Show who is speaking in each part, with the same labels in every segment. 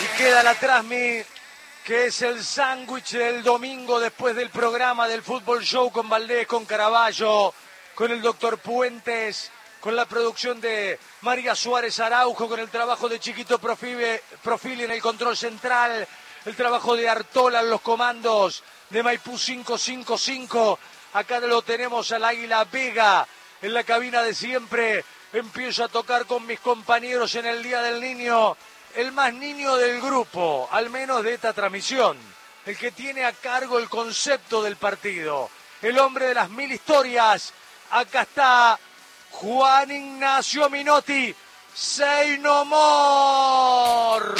Speaker 1: Y queda la Trasmi, que es el sándwich del domingo después del programa del Fútbol Show con Valdés, con Caraballo, con el doctor Puentes, con la producción de María Suárez Araujo, con el trabajo de Chiquito Profili en el control central, el trabajo de Artola en los comandos, de Maipú 555. Acá lo tenemos al Águila Vega en la cabina de siempre. Empiezo a tocar con mis compañeros en el Día del Niño. El más niño del grupo, al menos de esta transmisión. El que tiene a cargo el concepto del partido. El hombre de las 1000 historias. Acá está Juan Ignacio Minotti. Say no more.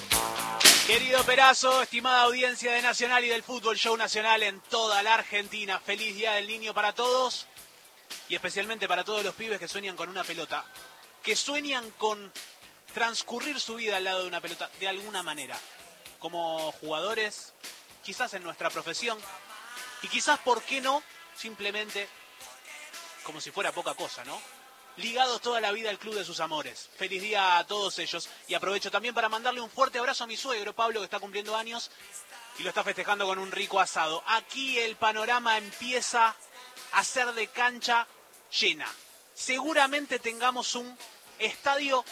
Speaker 2: Querido Perazo, estimada audiencia de Nacional y del Fútbol Show Nacional en toda la Argentina. Feliz Día del Niño para todos. Y especialmente para todos los pibes que sueñan con una pelota. Que sueñan con transcurrir su vida al lado de una pelota de alguna manera, como jugadores, quizás en nuestra profesión, y quizás, ¿por qué no?, simplemente, como si fuera poca cosa, ¿no?, ligados toda la vida al club de sus amores. Feliz día a todos ellos, y aprovecho también para mandarle un fuerte abrazo a mi suegro, Pablo, que está cumpliendo años, y lo está festejando con un rico asado. Aquí el panorama empieza a ser de cancha llena. Seguramente tengamos un estadio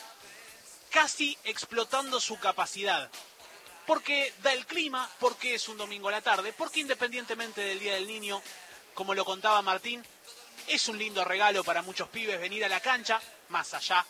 Speaker 2: casi explotando su capacidad, porque da el clima, porque es un domingo a la tarde, porque independientemente del Día del Niño, como lo contaba Martín, es un lindo regalo para muchos pibes venir a la cancha, más allá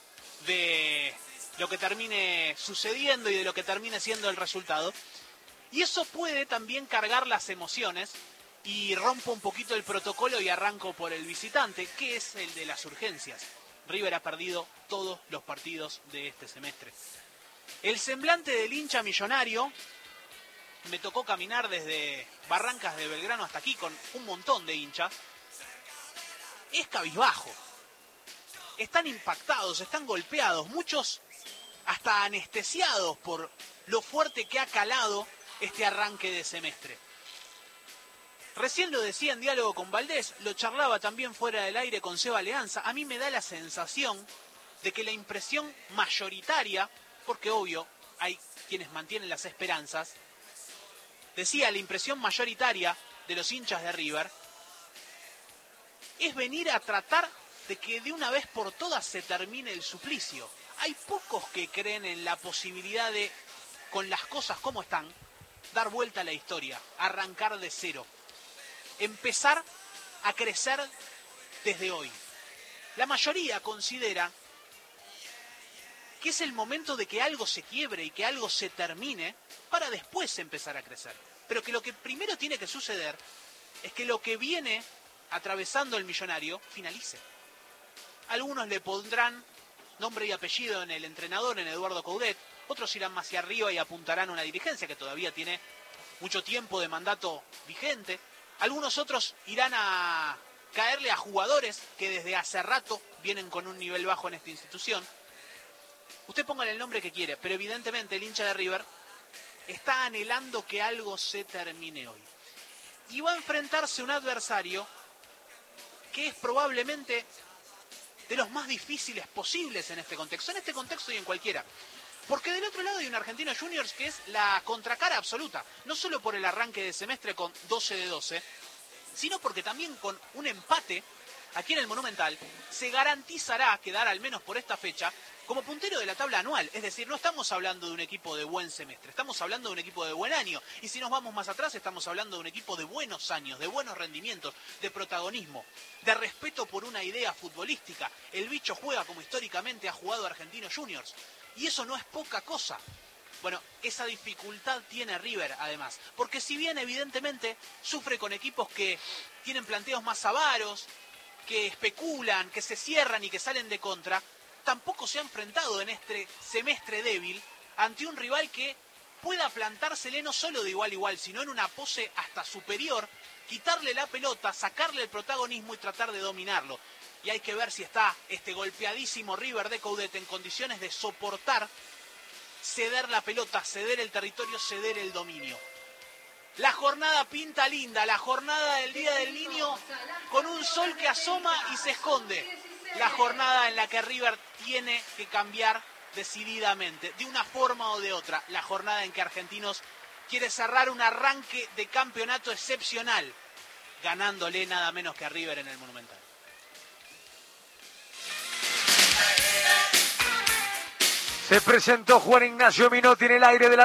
Speaker 2: de lo que termine sucediendo y de lo que termine siendo el resultado, y eso puede también cargar las emociones, y rompo un poquito el protocolo y arranco por el visitante, que es el de las urgencias. River ha perdido todos los partidos de este semestre. El semblante del hincha millonario, me tocó caminar desde Barrancas de Belgrano hasta aquí con un montón de hinchas, es cabizbajo. Están impactados, están golpeados, muchos hasta anestesiados por lo fuerte que ha calado este arranque de semestre. Recién lo decía en diálogo con Valdés, lo charlaba también fuera del aire con Seba Leanza. A mí me da la sensación de que la impresión mayoritaria, porque obvio hay quienes mantienen las esperanzas, decía, la impresión mayoritaria de los hinchas de River es venir a tratar de que de una vez por todas se termine el suplicio. Hay pocos que creen en la posibilidad de, con las cosas como están, dar vuelta a la historia, arrancar de cero. Empezar a crecer desde hoy. La mayoría considera que es el momento de que algo se quiebre y que algo se termine para después empezar a crecer. Pero que lo que primero tiene que suceder es que lo que viene atravesando el millonario finalice. Algunos le pondrán nombre y apellido en el entrenador, en Eduardo Coudet. Otros irán más hacia arriba y apuntarán a una dirigencia que todavía tiene mucho tiempo de mandato vigente. Algunos otros irán a caerle a jugadores que desde hace rato vienen con un nivel bajo en esta institución. Usted póngale el nombre que quiere, pero evidentemente el hincha de River está anhelando que algo se termine hoy. Y va a enfrentarse a un adversario que es probablemente de los más difíciles posibles en este contexto y en cualquiera. Porque del otro lado hay un Argentinos Juniors que es la contracara absoluta, no solo por el arranque de semestre con 12 de 12, sino porque también con un empate aquí en el Monumental se garantizará quedar al menos por esta fecha como puntero de la tabla anual. Es decir, no estamos hablando de un equipo de buen semestre, estamos hablando de un equipo de buen año. Y si nos vamos más atrás, estamos hablando de un equipo de buenos años, de buenos rendimientos, de protagonismo, de respeto por una idea futbolística. El bicho juega como históricamente ha jugado Argentinos Juniors. Y eso no es poca cosa. Bueno, esa dificultad tiene River además. Porque si bien evidentemente sufre con equipos que tienen planteos más avaros, que especulan, que se cierran y que salen de contra, tampoco se ha enfrentado en este semestre débil ante un rival que pueda plantársele no solo de igual a igual, sino en una pose hasta superior, quitarle la pelota, sacarle el protagonismo y tratar de dominarlo. Y hay que ver si está este golpeadísimo River de Coudet en condiciones de soportar, ceder la pelota, ceder el territorio, ceder el dominio. La jornada pinta linda, la jornada del Día del Niño con un sol que asoma y se esconde. La jornada en la que River tiene que cambiar decididamente, de una forma o de otra, la jornada en que Argentinos quiere cerrar un arranque de campeonato excepcional, ganándole nada menos que a River en el Monumental.
Speaker 1: Se presentó Juan Ignacio Minotti en el aire de la